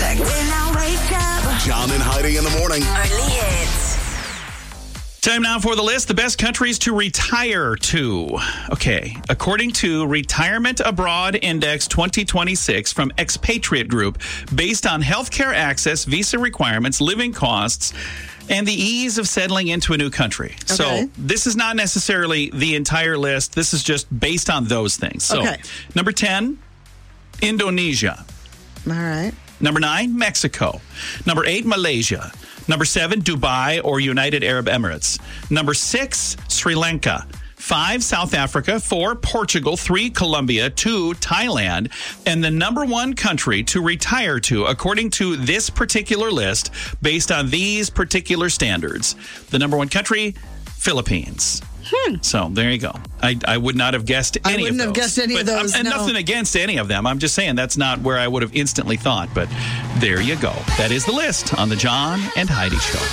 Perfect. When I wake up. John and Heidi in the morning. Only hits. Time now for the list. The best countries to retire to. Okay. According to Retirement Abroad Index 2026 from Expatriate Group, based on healthcare access, visa requirements, living costs, and the ease of settling into a new country. Okay. So this is not necessarily the entire list. This is just based on those things. So Okay. number 10, Indonesia. All right. Number 9, Mexico. Number 8, Malaysia. Number 7, Dubai or United Arab Emirates. Number 6, Sri Lanka. 5, South Africa. 4, Portugal. 3, Colombia. 2, Thailand. And the number 1 country to retire to, according to this particular list, based on these particular standards, the number 1 country, Philippines. So there you go. I would not have guessed any of those. I wouldn't have guessed any of those, And no. nothing against any of them. I'm just saying that's not where I would have instantly thought. But there you go. That is the list on the John and Heidi Show.